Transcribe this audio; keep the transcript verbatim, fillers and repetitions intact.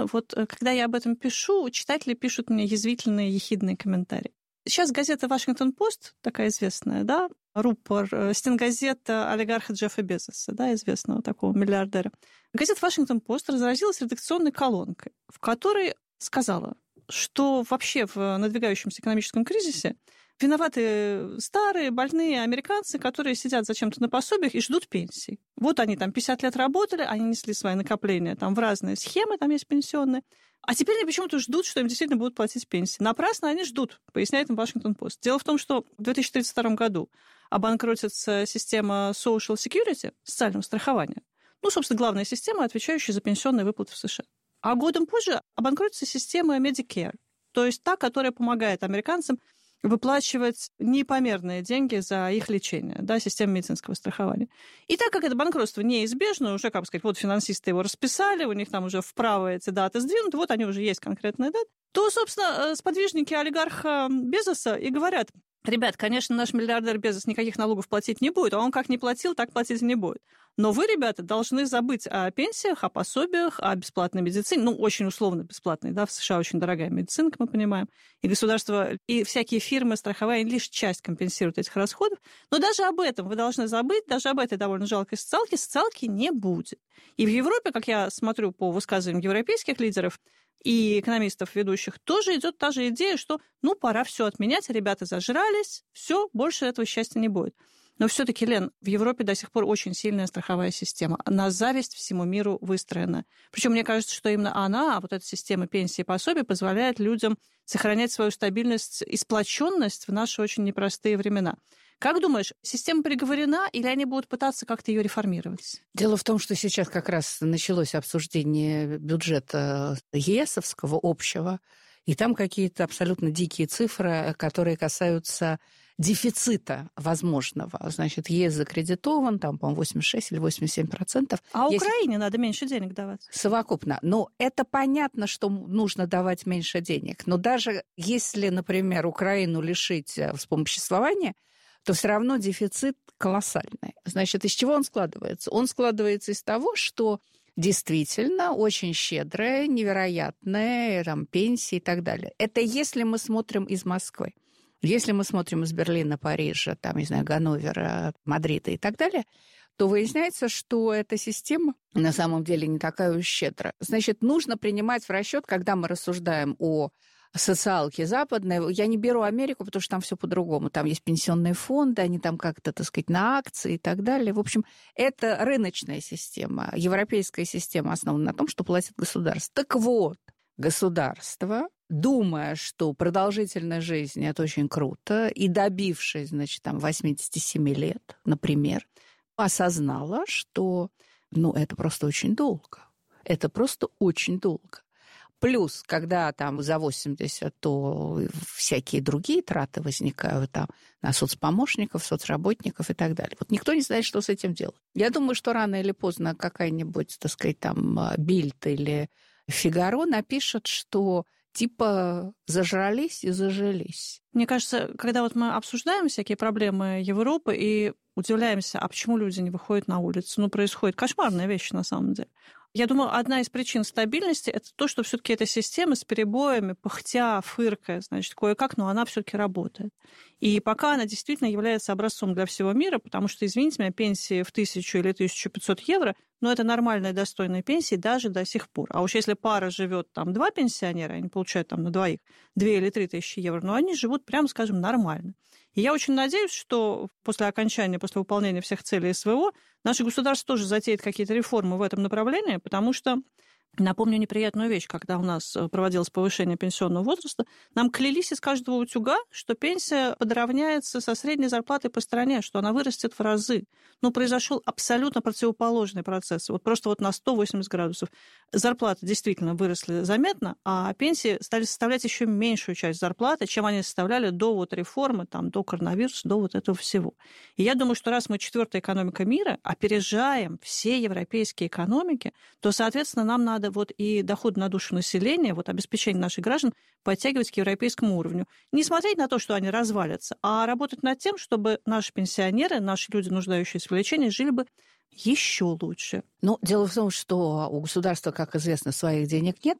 системы, вот когда я об этом пишу, читатели пишут мне язвительные, ехидные комментарии. Сейчас газета «Вашингтон-Пост», такая известная, да, рупор, стенгазета олигарха Джеффа Безоса, да, известного такого миллиардера. Газета «Вашингтон-Пост» разразилась редакционной колонкой, в которой сказала, что вообще в надвигающемся экономическом кризисе виноваты старые, больные американцы, которые сидят зачем-то на пособиях и ждут пенсий. Вот они там пятьдесят лет работали, они несли свои накопления там в разные схемы, там есть пенсионные, а теперь они почему-то ждут, что им действительно будут платить пенсии. Напрасно они ждут, поясняет им Вашингтон-Пост. Дело в том, что в две тысячи тридцать втором году обанкротится система Social Security, социального страхования. Ну, собственно, главная система, отвечающая за пенсионные выплаты в США. А годом позже обанкротится система Medicare, то есть та, которая помогает американцам выплачивать непомерные деньги за их лечение, да, система медицинского страхования. И так как это банкротство неизбежно, уже, как бы сказать, вот финансисты его расписали, у них там уже вправо эти даты сдвинуты, вот они уже есть конкретные даты, то, собственно, сподвижники олигарха Безоса и говорят: ребят, конечно, наш миллиардер Безос никаких налогов платить не будет, а он как не платил, так платить не будет. Но вы, ребята, должны забыть о пенсиях, о пособиях, о бесплатной медицине. Ну, очень условно бесплатной, да, в США очень дорогая медицина, как мы понимаем. И государство, и всякие фирмы страховые лишь часть компенсируют этих расходов. Но даже об этом вы должны забыть, даже об этой довольно жалкой социалке, социалки не будет. И в Европе, как я смотрю по высказываниям европейских лидеров и экономистов ведущих, тоже идет та же идея, что ну пора все отменять, ребята зажрались, все, больше этого счастья не будет. Но все-таки, Лен, в Европе до сих пор очень сильная страховая система. На зависть всему миру выстроена. Причем мне кажется, что именно она, вот эта система пенсии и пособий, позволяет людям сохранять свою стабильность и сплоченность в наши очень непростые времена. Как думаешь, система приговорена, или они будут пытаться как-то ее реформировать? Дело в том, что сейчас как раз началось обсуждение бюджета ЕСовского общего, и там какие-то абсолютно дикие цифры, которые касаются дефицита возможного. Значит, ЕС закредитован, там, по-моему, восемьдесят шесть или восемьдесят семь процентов. А Если... Украине надо меньше денег давать. Совокупно. Но это понятно, что нужно давать меньше денег. Но даже если, например, Украину лишить вспомоществования, то все равно дефицит колоссальный. Значит, из чего он складывается? Он складывается из того, что действительно очень щедрая, невероятная там, пенсия и так далее. Это если мы смотрим из Москвы. Если мы смотрим из Берлина, Парижа, там, не знаю, Ганновера, Мадрида и так далее, то выясняется, что эта система на самом деле не такая уж щедрая. Значит, нужно принимать в расчет, когда мы рассуждаем о социалке западной. Я не беру Америку, потому что там все по-другому. Там есть пенсионные фонды, они там как-то, так сказать, на акции и так далее. В общем, это рыночная система. Европейская система основана на том, что платит государство. Так вот, государство, думая, что продолжительная жизнь – это очень круто, и добившись, значит, там, восемьдесят семь лет, например, осознала, что, ну, это просто очень долго. Это просто очень долго. Плюс, когда там за восемьдесят, то всякие другие траты возникают там на соцпомощников, соцработников и так далее. Вот никто не знает, что с этим делать. Я думаю, что рано или поздно какая-нибудь, так сказать, там Бильд или Фигаро напишет, что типа зажрались и зажились. Мне кажется, когда вот мы обсуждаем всякие проблемы Европы и удивляемся, а почему люди не выходят на улицу, ну, происходит кошмарная вещь на самом деле. Я думаю, одна из причин стабильности – это то, что все-таки эта система с перебоями, пыхтя, фыркая, значит, кое-как, но она все-таки работает. И пока она действительно является образцом для всего мира, потому что, извините меня, пенсии в тысячу или тысячу пятьсот евро, но это нормальная достойная пенсия даже до сих пор. А уж если пара живет там два пенсионера, они получают там на двоих две или три тысячи евро, но они живут, прямо скажем, нормально. И я очень надеюсь, что после окончания, после выполнения всех целей СВО, наше государство тоже затеет какие-то реформы в этом направлении, потому что, напомню неприятную вещь, когда у нас проводилось повышение пенсионного возраста, нам клялись из каждого утюга, что пенсия подравняется со средней зарплатой по стране, что она вырастет в разы. Но произошел абсолютно противоположный процесс. Вот просто вот на сто восемьдесят градусов. Зарплаты действительно выросли заметно, а пенсии стали составлять еще меньшую часть зарплаты, чем они составляли до вот реформы, там, до коронавируса, до вот этого всего. И я думаю, что раз мы четвертая экономика мира, опережаем все европейские экономики, то, соответственно, нам надо вот и доход на душу населения, вот обеспечение наших граждан подтягивать к европейскому уровню. Не смотреть на то, что они развалятся, а работать над тем, чтобы наши пенсионеры, наши люди, нуждающиеся в лечении, жили бы еще лучше. Ну, дело в том, что у государства, как известно, своих денег нет,